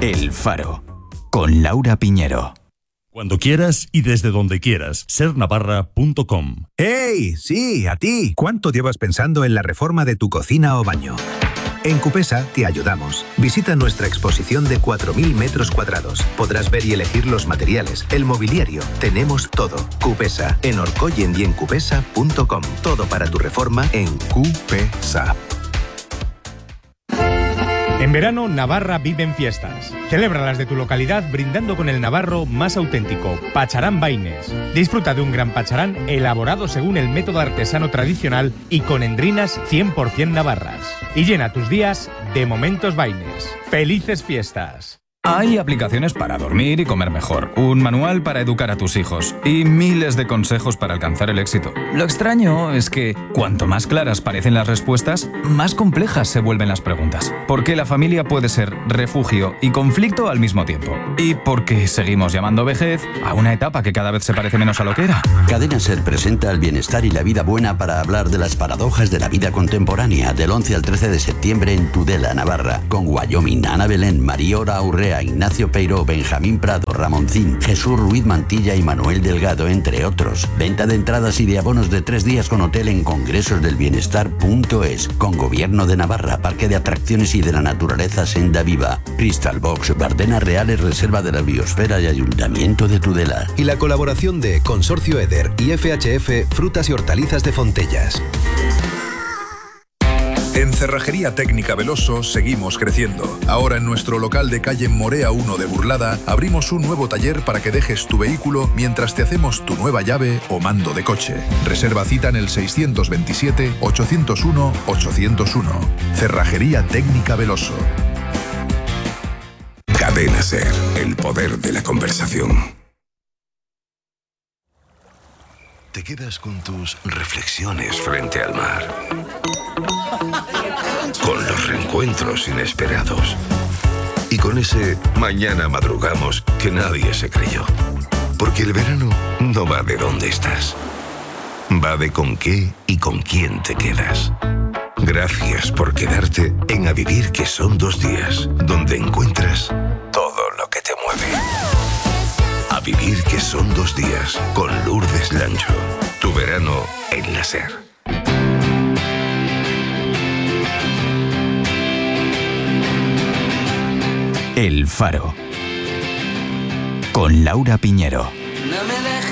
El Faro, con Laura Piñero. Cuando quieras y desde donde quieras, sernavarra.com. ¡Hey! Sí, a ti. ¿Cuánto llevas pensando en la reforma de tu cocina o baño? En Cupesa te ayudamos. Visita nuestra exposición de 4.000 metros cuadrados. Podrás ver y elegir los materiales, el mobiliario. Tenemos todo. Cupesa, en Orcoyen y en cupesa.com. Todo para tu reforma en Cupesa. En verano, Navarra vive en fiestas. Celébralas de tu localidad brindando con el navarro más auténtico, Pacharán Baines. Disfruta de un gran pacharán elaborado según el método artesano tradicional y con endrinas 100% navarras. Y llena tus días de momentos Baines. ¡Felices fiestas! Hay aplicaciones para dormir y comer mejor, un manual para educar a tus hijos y miles de consejos para alcanzar el éxito. Lo extraño es que cuanto más claras parecen las respuestas, más complejas se vuelven las preguntas. ¿Por qué la familia puede ser refugio y conflicto al mismo tiempo? ¿Y por qué seguimos llamando vejez a una etapa que cada vez se parece menos a lo que era? Cadena Ser presenta el bienestar y la vida buena para hablar de las paradojas de la vida contemporánea del 11 al 13 de septiembre en Tudela, Navarra, con Wyoming, Ana Belén, Mariora Urrea, Ignacio Peiró, Benjamín Prado, Ramoncín, Jesús Ruiz Mantilla y Manuel Delgado, entre otros. Venta de entradas y de abonos de 3 días con hotel en congresosdelbienestar.es, con Gobierno de Navarra, Parque de Atracciones y de la Naturaleza Senda Viva, Crystal Box, Bardenas Reales, Reserva de la Biosfera y Ayuntamiento de Tudela. Y la colaboración de Consorcio Eder y FHF Frutas y Hortalizas de Fontellas. En Cerrajería Técnica Veloso seguimos creciendo. Ahora en nuestro local de calle Morea 1 de Burlada abrimos un nuevo taller para que dejes tu vehículo mientras te hacemos tu nueva llave o mando de coche. Reserva cita en el 627-801-801. Cerrajería Técnica Veloso. Cadena Ser, el poder de la conversación. Te quedas con tus reflexiones frente al mar, con los reencuentros inesperados y con ese mañana madrugamos que nadie se creyó. Porque el verano no va de dónde estás, va de con qué y con quién te quedas. Gracias por quedarte en A Vivir, que son 2 días, donde encuentras todo lo que te mueve. A Vivir, que son 2 días, con Lourdes Lancho. Tu verano en la Ser. El Faro, con Laura Piñero. No me